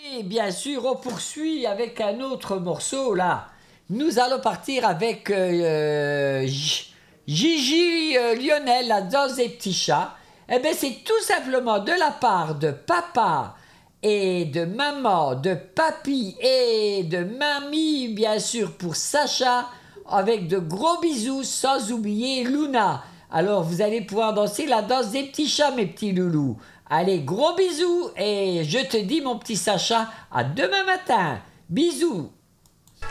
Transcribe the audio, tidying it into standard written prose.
Et bien sûr, on poursuit avec un autre morceau là. Nous allons partir avec Gigi Lionel, la danse des petits chats. Eh bien, c'est tout simplement de la part de papa et de maman, de papy et de mamie, bien sûr, pour Sacha, avec de gros bisous, sans oublier Luna. Alors, vous allez pouvoir danser la danse des petits chats, mes petits loulous. Allez, gros bisous et je te dis, mon petit Sacha, à demain matin. Bisous.